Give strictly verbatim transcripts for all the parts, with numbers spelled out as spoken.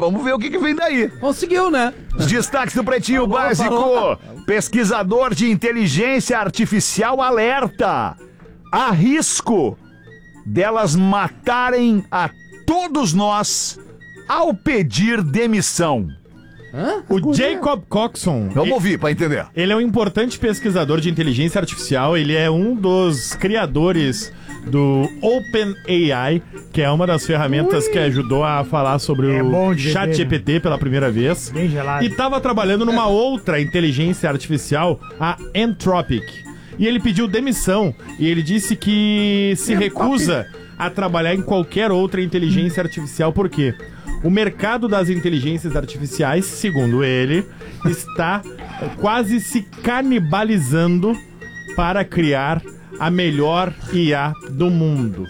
vamos ver o que, que vem daí. Conseguiu, né? Os destaques do Pretinho Falou, Básico. falou. Pesquisador de inteligência artificial alerta. Há risco delas matarem a todos nós ao pedir demissão. Hã? O Jacob Coxon. Vamos ouvir pra entender. Ele é um importante pesquisador de inteligência artificial, ele é um dos criadores do OpenAI, que é uma das ferramentas Ui. que ajudou a falar sobre é o ChatGPT pela primeira vez. Bem gelado. E estava trabalhando numa outra inteligência artificial, a Anthropic. E ele pediu demissão e ele disse que se recusa a trabalhar em qualquer outra inteligência artificial. Por quê? O mercado das inteligências artificiais, segundo ele, está quase se canibalizando para criar a melhor I A do mundo.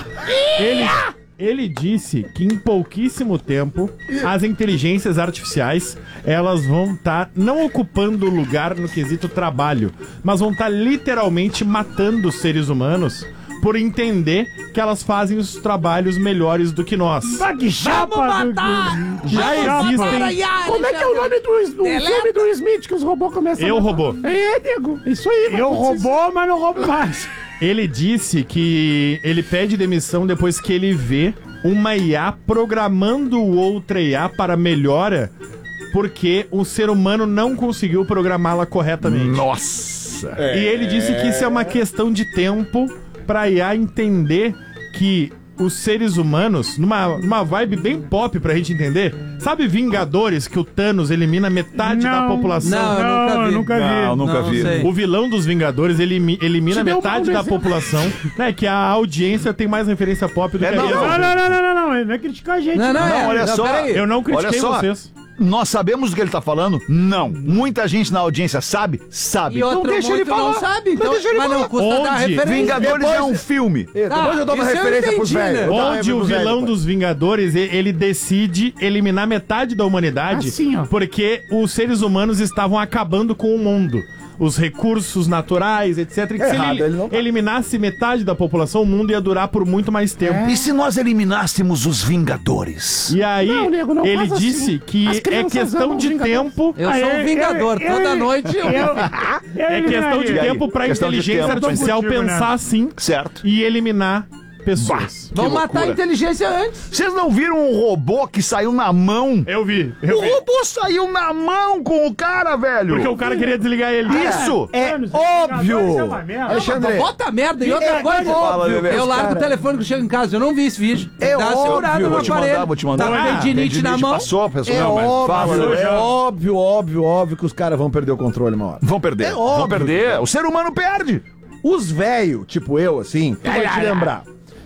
Ele, ele disse que em pouquíssimo tempo as inteligências artificiais elas vão estar não ocupando lugar no quesito trabalho, mas vão estar literalmente matando os seres humanos por entender que elas fazem os trabalhos melhores do que nós. Bah, que chapa! Vamos matar! Já existem... Como é que é o nome do, do filme do Smith que os robôs começam Eu a matar? robô. É, nego. Isso aí. Eu robô, mas não roubo mais. Ele disse que ele pede demissão depois que ele vê uma I A programando outra I A para melhora porque o ser humano não conseguiu programá-la corretamente. Nossa! E ele disse que isso é uma questão de tempo pra I A entender que os seres humanos, numa, numa vibe bem pop pra gente entender, sabe Vingadores, que o Thanos elimina metade Não. da população? Não, eu Não, nunca vi. eu nunca vi. Não, nunca Não, vi. não sei. O vilão dos Vingadores, ele imi- elimina Te deu metade um da desenho. população, né? Que a audiência tem mais referência pop do É, que a não, minha. Não, não, não, não, não, não. Ele vai criticar a gente. Não, não, Não, é. olha só. peraí. Eu não critiquei Olha só. vocês. Nós sabemos do que ele tá falando? Não. Muita gente na audiência sabe? Sabe. E outro então deixa ele muito falar. não sabe, então, Mas deixa ele mas falar. não custa dar Onde? referência. Vingadores Depois- é um filme. Depois Ah, eu dou uma isso eu referência pros entendi, velhos. né? Eu dou uma Onde o pros velhos vilão depois. dos Vingadores, e- ele decide eliminar metade da humanidade Assim, ó. porque os seres humanos estavam acabando com o mundo. Os recursos naturais, etcétera. E que se Errado, ele ele não tá. eliminasse metade da população, o mundo ia durar por muito mais tempo. E se nós eliminássemos os Vingadores? E aí, Não, nego, não ele faz disse assim. que As é crianças questão amam de Vingadores. tempo... Eu Ah, sou um eu- vingador, eu- toda eu- noite eu... Eu, eu É questão de E aí? tempo pra Questão de inteligência tempo. artificial Tô contigo, pensar né? assim Certo. e eliminar pessoas. Vamos Que matar a loucura. inteligência antes. Vocês não viram um robô que saiu na mão? Eu vi, O eu vi. robô saiu na mão com o cara, velho. Porque o cara queria desligar ele. Isso! É Anos, óbvio. Vingadores é uma merda. Alexandre, Bota merda. E outra É, coisa, fala, Lelê. eu largo Cara. o telefone que chega em casa. Eu não vi esse vídeo. É Dá uma óbvio. segurada no Vou te aparelho. mandar, vou te mandar. Tá com Ah, tendinite na mão. Passou, pessoal. é Não, mas óbvio, fala, é já. óbvio, óbvio, óbvio que os caras vão perder o controle uma hora. Vão perder. É Vão óbvio. perder. O ser humano perde. Os velhos, tipo eu, assim, tu vai te lembrar.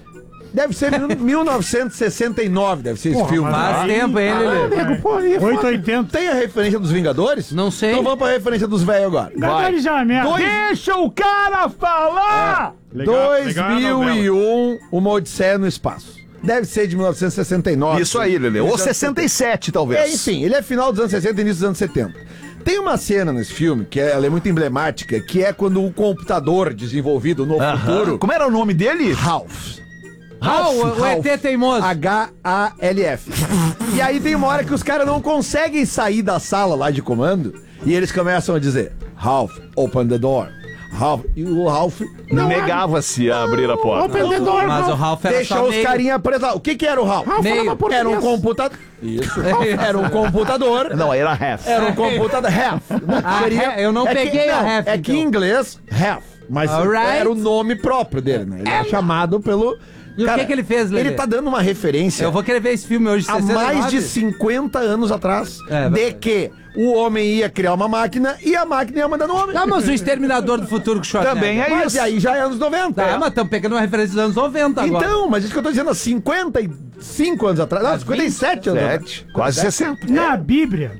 Deve ser mil novecentos e sessenta e nove, deve ser esse Porra, filme. mas Faz tempo, hein, Ah, Lelê? nego, pô, aí é foda. oito oitenta. Tem a referência dos Vingadores? Não sei. Então vamos pra referência dos velhos agora. Vingadores é uma merda. Dois- Deixa o cara falar! Legal- legal a dois mil e um, Uma Odisseia no Espaço. Deve ser de mil novecentos e sessenta e nove. Isso aí, Lelê. Ou sessenta e sete, talvez. É, enfim, ele é final dos anos sessenta e início dos anos setenta. Tem uma cena nesse filme, que é, ela é muito emblemática, que é quando o computador desenvolvido no Aham. futuro... Como era o nome dele? Ralph. Ah, o, o E T teimoso. H A L F. E aí tem uma hora que os caras não conseguem sair da sala lá de comando e eles começam a dizer: Ralph, open the door. Ralph. E o Ralph não Negava-se a abrir a porta. Open the door, Mas o Ralph. Ralph era deixa só os meio. carinha presos lá. O que que era o Ralph? Ralph Meio. falava português. Era um computador. Isso. Era um computador. Não, era half. Era um computador. Half. Ah, Seria- é, eu não é que- peguei a não, half, É que então. em inglês, half. Mas Alright. era o nome próprio dele, né? Ele é chamado pelo. E o que que ele fez, Lelê? Ele tá dando uma referência. Eu vou querer ver esse filme hoje, Há sessenta e nove. mais de cinquenta anos atrás, É, de verdade. que o homem ia criar uma máquina e a máquina ia mandar no homem. Ah, mas o Exterminador do Futuro com Schwarzenegger. Também é Mas isso. e aí já é anos noventa. Tá, mas estamos pegando uma referência dos anos noventa agora. Então, mas isso que eu tô dizendo, há cinquenta e cinco anos atrás. Não, cinquenta e sete anos atrás. Sete, quase sessenta. Na Bíblia.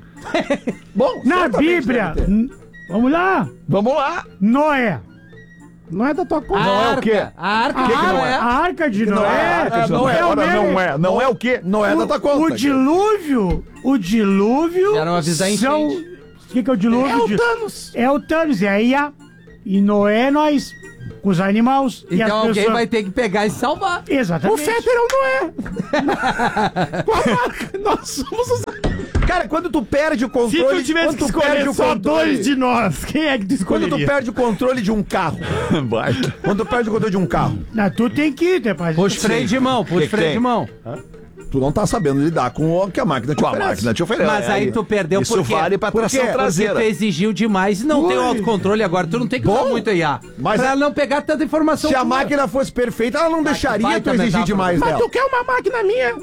Bom, Na certamente Bíblia. deve ter. n- Vamos lá. Vamos lá. Noé. Não é da tua A conta. Não é o arca, quê? A arca A de arca, Noé. a arca de não é Noé. a arca de Não Noé. é, ora, o não é. Não é o quê? Não é da tua conta. O dilúvio, o dilúvio Era uma avisar em são... enchente. O que que é o dilúvio? É o Di- Thanos. É o Thanos, é aí a... E Noé nós com os animais. e as Então alguém pessoas... vai ter que pegar e salvar. Exatamente. O Federal não é. Qual marca? Nós somos os... Cara, quando tu perde o Se controle... tu tivesse quando que tu perde escolher o só controle- dois de nós, quem é que tu Quando escolheria? tu perde o controle de um carro. Vai. Quando tu perde o controle de um carro. Não, tu tem que ir, depois. Puxa freio de mão, puxa Que que freio tem? de mão. Tu não tá sabendo lidar com o que a máquina te Com a oferece. máquina te oferece. Mas aí tu perdeu Isso por quê? vale pra Por tração quê? traseira. Porque tu exigiu demais e não tem o Ui. autocontrole agora. Tu não tem que usar Bom, muito I A. mas pra é- não pegar tanta informação. Se a tua. máquina fosse perfeita, ela não deixaria baita tu exigir metáfora. demais Mas dela. tu quer uma máquina minha?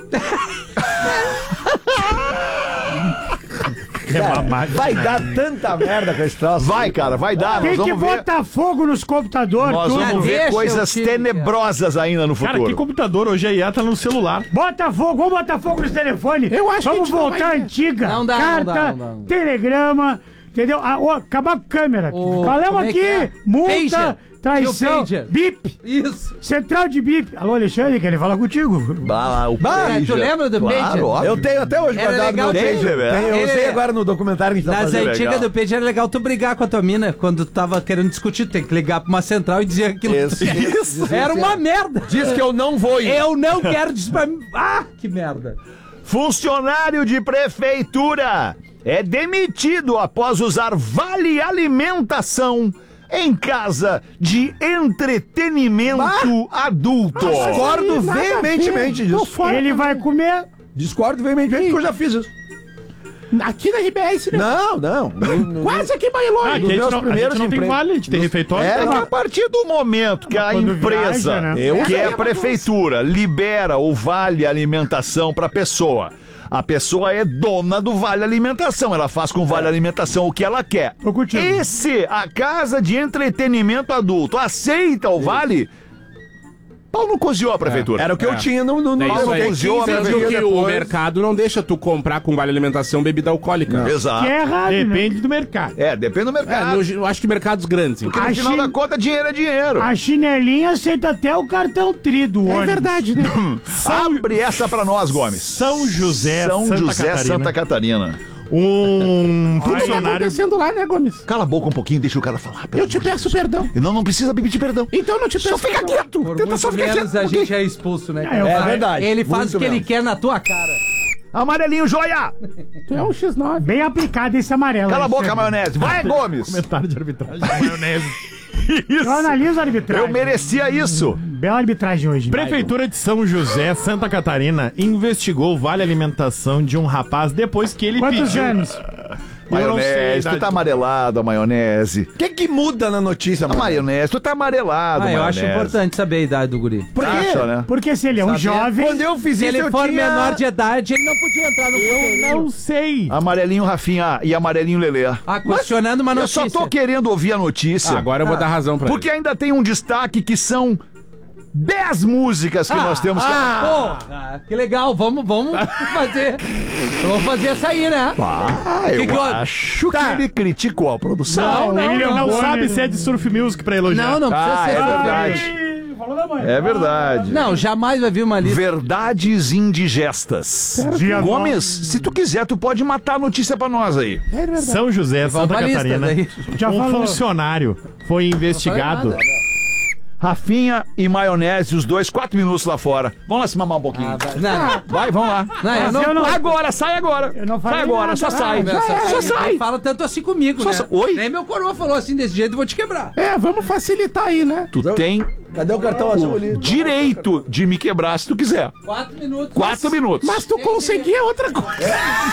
É uma máquina. Vai dar tanta merda com esse troço. Vai, cara, vai dar. Tem Nós que vamos ver, botar fogo nos computadores, nós tudo. vamos ver Deixa coisas eu te- tenebrosas ainda no Cara, que futuro. computador? Hoje a I A tá no celular. Bota fogo, vamos botar fogo nos telefones. Eu acho que a vamos gente não voltar à vai ter. antiga. Não dá, não Carta, dá, não dá. telegrama, entendeu? Ah, ó, acabar com câmera. O- Falamos como é aqui, que é? multa, Pager. traição, Tio Pager. bip, Isso. central de bip. Alô, Alexandre, querem falar contigo? Bah, o Bah, pager. tu lembra do Claro, pager? óbvio. Eu tenho até hoje Era guardado legal no ter- pager. Tem, Tem, Eu Ele- usei agora no documentário que a gente tá Nas fazendo. antigas legal. do Pager era legal tu brigar com a tua mina quando tu tava querendo discutir. Tu tem que ligar pra uma central e dizer aquilo. Isso, isso. Era uma merda. Diz que eu não vou ir. Eu não quero dizer pra mim. Ah, que merda. Funcionário de prefeitura é demitido após usar vale alimentação em casa de entretenimento adulto. Discordo Nada a ver. veementemente Tô disso. fora. Ele vai comer. Discordo veementemente porque eu já fiz isso. Aqui na R B S, né? Não, não. No- no- Quase aqui em Bailão. Ah, aqui a Nos gente meus não, a primeiros gente não tem empregos. vale, a gente tem refeitório. É, É que a partir do momento que a Quando empresa, viaja, né? que é É. a prefeitura, libera o vale alimentação para a pessoa, a pessoa é dona do vale alimentação. Ela faz com o vale alimentação o que ela quer. Tô contigo. E se a casa de entretenimento adulto aceita o vale, pau não cozinhou a prefeitura. Era o que eu tinha no, no, no É isso aí. Cozinhou a Sendo prefeitura que o depois. mercado não deixa tu comprar com vale alimentação bebida alcoólica. Exato. Que é errado, né? Depende do mercado. É, depende do É, mercado. no- eu acho que mercados grandes. Porque no A final China- da conta, dinheiro é dinheiro. A chinelinha aceita até o cartão tri do É ônibus. verdade, né? Abre essa pra nós, Gomes. São José, São Santa José, Catarina. Santa Catarina. Um Tudo tá funcionário. acontecendo lá, né, Gomes? Cala a boca um pouquinho, deixa o cara falar. pelo Eu te amor de peço Deus. perdão. Não, não precisa pedir perdão. Então eu não te peço Só fica perdão. quieto. Por Tenta só muito ficar menos quieto. a ok? gente é expulso, né? É, eu É falo- verdade. Ele faz muito o que ele menos. quer na tua cara. Amarelinho, joia! Tu é um X nove. Bem aplicado esse amarelo. Cala a boca, Alexandre. maionese. Vai, Gomes! Comentário de arbitragem. Maionese. Eu analiso a arbitragem. Eu merecia isso. Bela arbitragem hoje. Prefeitura de São José, Santa Catarina, investigou o vale alimentação de um rapaz depois que ele Quantos pediu... anos? Eu não sei a Maionese, tu idade. tá amarelado, a maionese. O que que muda na notícia, A mano? maionese, tu tá amarelado, Ah, eu maionese. acho importante saber a idade do guri. Por quê? Acha, né? Porque se ele é um Saber jovem. Quando eu fiz Se isso, ele eu for tinha... menor de idade, ele não podia entrar no Eu não sei. Amarelinho Rafinha e amarelinho Lelê. Ah, questionando uma Eu notícia. só tô querendo ouvir a notícia. Ah, agora eu vou dar razão pra Porque ainda tem um destaque que são dez músicas que nós temos que... Ah, porra, que legal. Vamos, vamos fazer. Vamos fazer essa aí, né? Ah, eu Que que eu- acho que ele criticou a produção. Não, Ele não, não, não. sabe se é de surf music pra elogiar. Não, não precisa Ah, ser. é verdade. verdade. Falou da mãe. É verdade. Não, jamais vai vir uma lista. Verdades indigestas. Dia Gomes, se tu quiser, tu pode matar a notícia pra nós aí. É verdade. São José, Vamos Santa pra lista, Catarina. daí. Já um falou. funcionário foi investigado. Rafinha e maionese, os dois, quatro minutos lá fora. Vamos lá se mamar um pouquinho. Ah, vai- não, não. Vai, vamos lá. Não, eu Mas não, eu não- Agora, sai agora. Eu não sai falei agora, nada. só sai. Não, Só não sai. fala tanto assim comigo, Só né? sa- Oi? Nem meu coroa falou assim desse jeito, eu vou te quebrar. É, vamos facilitar aí, né? Tu tem Cadê o cartão azul ali? direito de me quebrar se tu quiser. Quatro minutos. Quatro minutos. Mas tu conseguia outra coisa.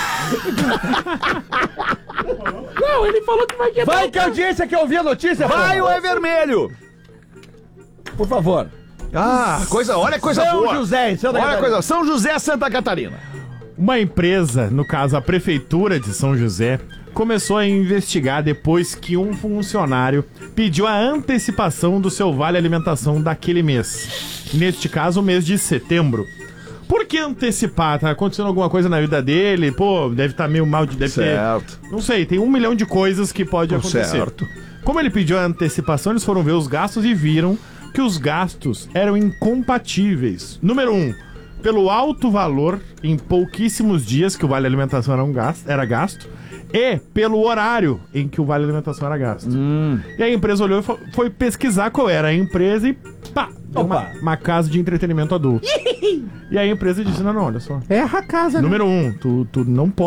Não, ele falou que vai quebrar. Vai que a audiência quer ouvir a notícia, Vai ou porra. é vermelho? Por favor. Ah, coisa, olha coisa São boa. José, em Santa Olha Catarina. coisa, São José, Santa Catarina. Uma empresa, no caso a Prefeitura de São José, começou a investigar depois que um funcionário pediu a antecipação do seu vale alimentação daquele mês. Neste caso, o mês de setembro. Por que antecipar? Tá acontecendo alguma coisa na vida dele? Pô, deve estar meio mal, de- deve Certo. ter... Não sei, tem um milhão de coisas que pode acontecer. Certo. Como ele pediu a antecipação, eles foram ver os gastos e viram que os gastos eram incompatíveis. Número um, pelo alto valor em pouquíssimos dias que o vale alimentação era, um gasto, era gasto e pelo horário em que o vale alimentação era gasto. Hum. E a empresa olhou e fo- foi pesquisar qual era a empresa e pá, deu uma, Opa. uma casa de entretenimento adulto. E aí a empresa disse, não, não, olha só. Erra a casa, né? Número um, tu, tu não pode